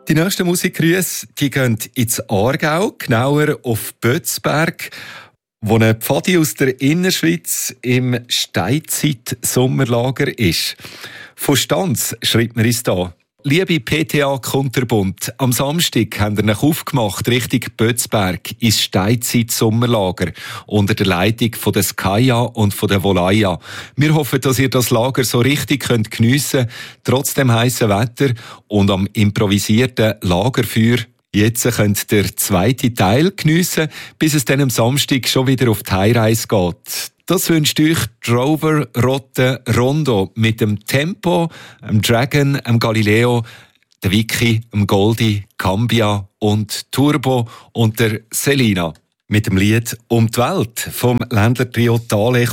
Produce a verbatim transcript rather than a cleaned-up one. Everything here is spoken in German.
Die nächsten Musikgrüße, die gehen ins Aargau, genauer auf Bötzberg, wo ein Pfadi aus der Innerschweiz im Steinzeit-Sommerlager ist. Von Stanz schreibt man uns da. Liebe P T A Kunterbund, am Samstag haben wir euch aufgemacht Richtung Bötzberg ins Steinzeit-Sommerlager unter der Leitung von der Skaya und von der Volaya. Wir hoffen, dass ihr das Lager so richtig könnt geniessen könnt, trotz dem heissen Wetter und am improvisierten Lagerfeuer. Jetzt könnt ihr den zweiten Teil geniessen, bis es dann am Samstag schon wieder auf die Heimreise geht. Das wünscht euch Drover Rotte Rondo mit dem Tempo, dem Dragon, dem Galileo, der Vicky, dem Goldi, Cambia und Turbo und der Selina. Mit dem Lied «Um die Welt» vom Ländler Trio Thale